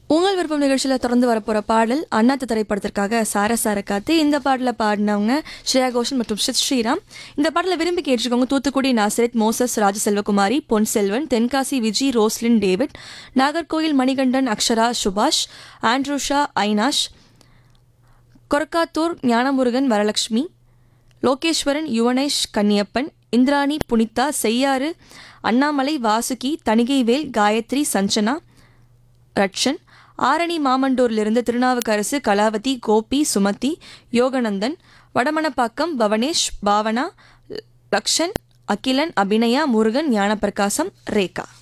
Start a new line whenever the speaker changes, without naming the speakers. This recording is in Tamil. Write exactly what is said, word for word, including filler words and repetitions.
உங்கள் விருப்பம் நிகழ்ச்சியில் தொடர்ந்து வரப்போகிற பாடல் அண்ணாத்த திரைப்படத்திற்காக சார சார காத்து. இந்த பாடலை பாடினவங்க ஸ்ரேயா கோஷன் மற்றும் ஷித் ஸ்ரீராம். இந்த பாடலை விரும்பி கேட்டிருக்கவங்க தூத்துக்குடி நாசரத், மோசஸ், ராஜசெல்வகுமாரி, பொன் செல்வன், தென்காசி விஜி, ரோஸ்லின் டேவிட், நாகர்கோயில் மணிகண்டன், அக்ஷரா, சுபாஷ், ஆண்ட்ரூஷா, ஐனாஷ், கொரக்காத்தூர் ஞானமுருகன், வரலட்சுமி, லோகேஸ்வரன், யுவனேஷ், கன்னியப்பன், இந்திராணி, புனிதா, செய்யாறு, அண்ணாமலை, வாசுகி, தணிகைவேல், காயத்ரி, சஞ்சனா, ரட்சன், ஆரணி மாமண்டூரிலிருந்து திருநாவுக்கரசு, கலாவதி, கோபி, சுமதி, யோகநந்தன், வடமணப்பாக்கம், பவனேஷ், பாவனா, லக்ஷன், அகிலன், அபிநயா, முருகன், ஞானப்பிரகாசம், ரேகா.